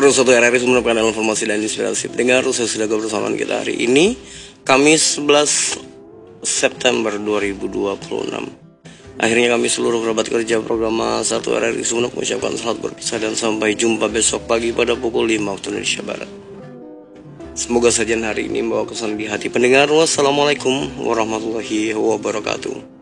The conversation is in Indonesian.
Satu RRI merupakan informasi dan inspirasi pendengar. Saya sudah bersama kita hari ini, Kamis 11 September 2026. Akhirnya kami seluruh kerabat kerja program Satu RRI Sumeneb mengucapkan selamat berpisah dan sampai jumpa besok pagi pada pukul 5 waktu Indonesia Barat. Semoga sajian hari ini membawa kesan di hati pendengar. Wassalamualaikum warahmatullahi wabarakatuh.